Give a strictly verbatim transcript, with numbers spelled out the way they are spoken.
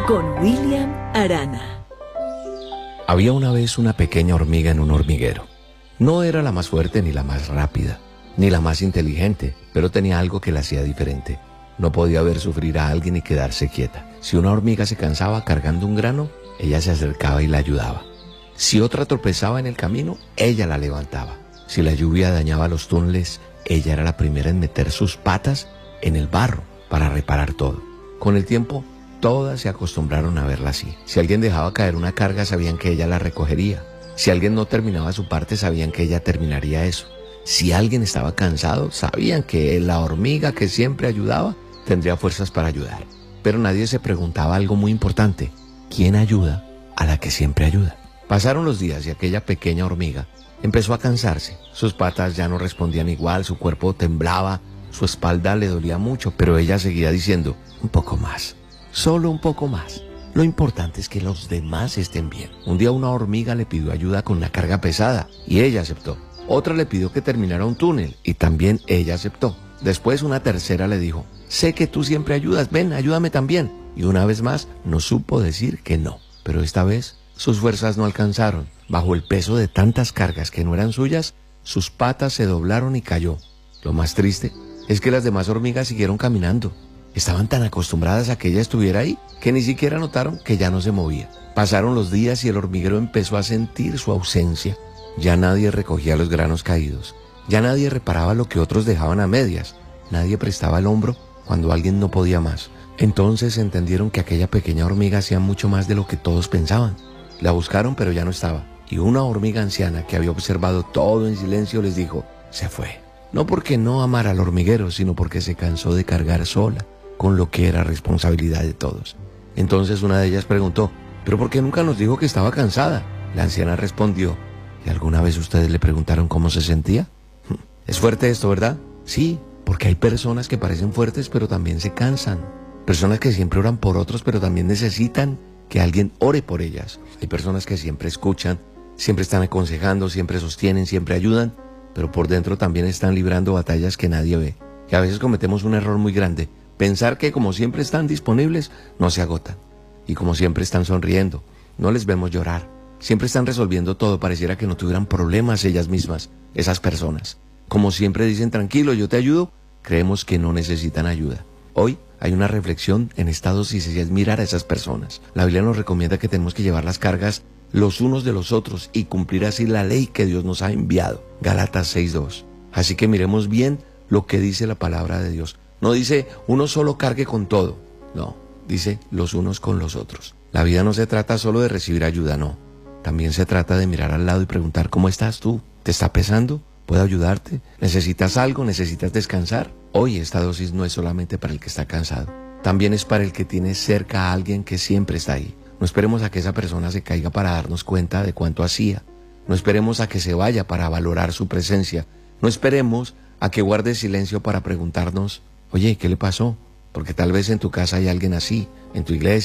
con William Arana. Había una vez una pequeña hormiga en un hormiguero. No era la más fuerte ni la más rápida, ni la más inteligente, pero tenía algo que la hacía diferente. No podía ver sufrir a alguien y quedarse quieta. Si una hormiga se cansaba cargando un grano, ella se acercaba y la ayudaba. Si otra tropezaba en el camino, ella la levantaba. Si la lluvia dañaba los túneles, ella era la primera en meter sus patas en el barro para reparar todo. Con el tiempo, todas se acostumbraron a verla así. Si alguien dejaba caer una carga, sabían que ella la recogería. Si alguien no terminaba su parte, sabían que ella terminaría eso. Si alguien estaba cansado, sabían que la hormiga que siempre ayudaba tendría fuerzas para ayudar. Pero nadie se preguntaba algo muy importante: ¿quién ayuda a la que siempre ayuda? Pasaron los días y aquella pequeña hormiga empezó a cansarse. Sus patas ya no respondían igual, su cuerpo temblaba, su espalda le dolía mucho, pero ella seguía diciendo: un poco más, solo un poco más. Lo importante es que los demás estén bien. Un día una hormiga le pidió ayuda con una carga pesada y ella aceptó. Otra le pidió que terminara un túnel y también ella aceptó. Después una tercera le dijo: sé que tú siempre ayudas, ven, ayúdame también. Y una vez más no supo decir que no. Pero esta vez sus fuerzas no alcanzaron. Bajo el peso de tantas cargas que no eran suyas, sus patas se doblaron y cayó. Lo más triste es que las demás hormigas siguieron caminando. Estaban tan acostumbradas a que ella estuviera ahí que ni siquiera notaron que ya no se movía. Pasaron los días y el hormiguero empezó a sentir su ausencia. Ya nadie recogía los granos caídos. Ya nadie reparaba lo que otros dejaban a medias. Nadie prestaba el hombro cuando alguien no podía más. Entonces entendieron que aquella pequeña hormiga hacía mucho más de lo que todos pensaban. La buscaron, pero ya no estaba. Y una hormiga anciana que había observado todo en silencio les dijo: se fue. No porque no amara al hormiguero, sino porque se cansó de cargar sola con lo que era responsabilidad de todos. Entonces una de ellas preguntó: ¿pero por qué nunca nos dijo que estaba cansada? La anciana respondió: ¿y alguna vez ustedes le preguntaron cómo se sentía? Es fuerte esto, ¿verdad? Sí, porque hay personas que parecen fuertes pero también se cansan. Personas que siempre oran por otros pero también necesitan que alguien ore por ellas. Hay personas que siempre escuchan, siempre están aconsejando, siempre sostienen, siempre ayudan, pero por dentro también están librando batallas que nadie ve. Y a veces cometemos un error muy grande: pensar que como siempre están disponibles, no se agotan. Y como siempre están sonriendo, no les vemos llorar. Siempre están resolviendo todo, pareciera que no tuvieran problemas ellas mismas, esas personas. Como siempre dicen: tranquilo, yo te ayudo, creemos que no necesitan ayuda. Hoy hay una reflexión en esta dosis y es mirar a esas personas. La Biblia nos recomienda que tenemos que llevar las cargas los unos de los otros y cumplir así la ley que Dios nos ha enviado. Gálatas seis dos. Así que miremos bien lo que dice la palabra de Dios. No dice uno solo cargue con todo. No, dice los unos con los otros. La vida no se trata solo de recibir ayuda, no. También se trata de mirar al lado y preguntar: ¿cómo estás tú? ¿Te está pesando? ¿Puedo ayudarte? ¿Necesitas algo? ¿Necesitas descansar? Hoy esta dosis no es solamente para el que está cansado. También es para el que tiene cerca a alguien que siempre está ahí. No esperemos a que esa persona se caiga para darnos cuenta de cuánto hacía. No esperemos a que se vaya para valorar su presencia. No esperemos a que guarde silencio para preguntarnos: oye, ¿qué le pasó? Porque tal vez en tu casa hay alguien así, en tu iglesia,